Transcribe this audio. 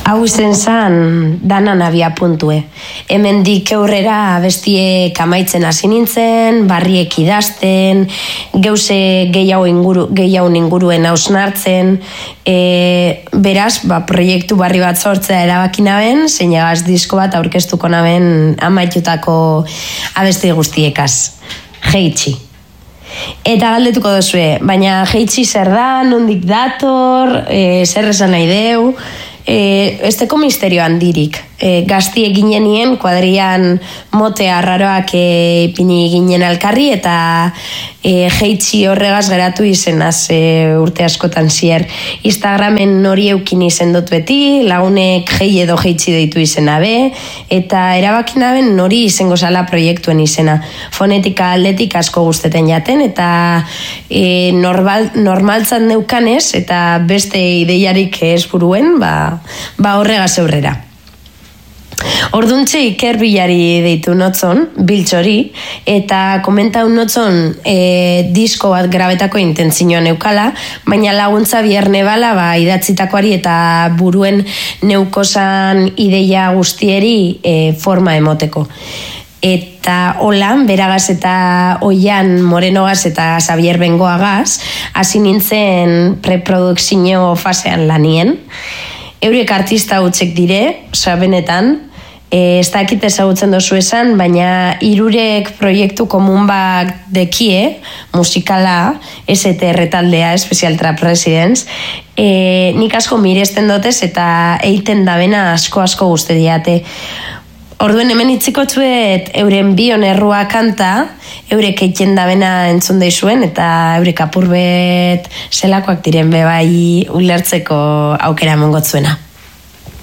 Hau zen zan danan abia puntue. Hemendik aurrera bestiek amaitzen hasi nintzen, barriek idazten, geuse gehiago inguruen hausnartzen, beraz, proiektu barri bat sortzea erabaki naben, zeinagaz disko bat aurkeztuko naben amaitutako abesti guztiekaz. Jeitsi. Eta galdetuko duzue, baina jeitsi zer da, nondik dator, zer esan nahi deu, esteko misterio handirik. Gaztie ginenien, kuadrian mote arraroak ipini ginen alkarri, eta jeitsi horregaz geratu izenaz urte askotan zier. Instagramen hori eukin izendot beti, lagunek jei edo jeitsi deitu izena be, eta erabaki naben hori izango zala proiektuen izena. Fonetika aldetik asko guzteten jaten, eta normaltzat neukanez, eta beste ideiarik ez buruen, horregaz aurrera. Orduntxe Iker Bilari deitu notzon, biltxori, eta komentau notzon disko bat grabetako intentzioan neukala, baina laguntza bierne bala idatzitakoari eta buruen neukosan ideia guztieri forma emoteko. Eta holan, beragaz eta Oian Morenogaz eta Xavier Bengoagaz, hasi nintzen preprodukzio fasean lanien. Eurek artista hutsek dire, benetan, ez dakit ezagutzen dozu esan, baina hirurek proiektu komun bat dekie, musikala, STR taldea, Special Trap Residence, nik asko miresten dotez eta eiten dabena asko guzti diate. Orduen hemen itziko txuet euren bion errua kanta, eurek eiten dabena entzun daizuen, eta eurek apurbet zelakoak diren bebai ulertzeko aukera mongotzuena.